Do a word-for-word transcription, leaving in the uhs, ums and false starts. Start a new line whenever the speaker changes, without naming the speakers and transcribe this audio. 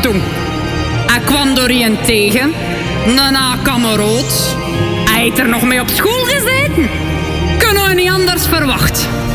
toen. Hij kwam door een tegen, een A-kameraad. Hij heeft er nog mee op school gezeten. Kunnen we niet anders verwachten.